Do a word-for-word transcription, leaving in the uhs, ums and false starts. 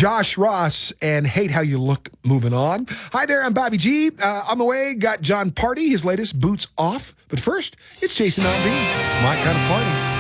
Josh Ross and Hate How You Look. Moving on. Hi there, I'm Bobby G. Uh, on the way, got John Party, his latest Boots Off. But first, it's Jason Aldean. It's my kind of party.